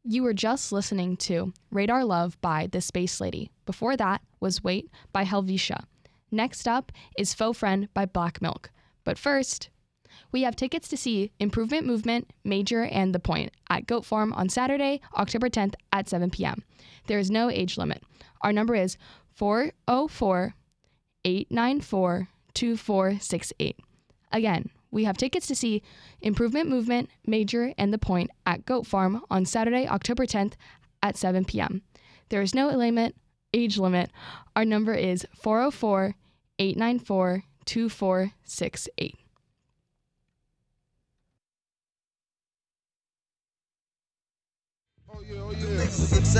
You were just listening to Radar Love by The Space Lady. Before that was Wait by Helvetia. Next up is Faux Friend by Black Milk. But first, we have tickets to see Improvement Movement, Major, and The Point at Goat Farm on Saturday, October 10th at 7 p.m. There is no age limit. Our number is 404-894-2468. Again, we have tickets to see Improvement Movement, Major, and The Point at Goat Farm on Saturday, October 10th at 7 p.m. There is no age limit. Our number is 404-894-2468. Oh yeah, oh yeah.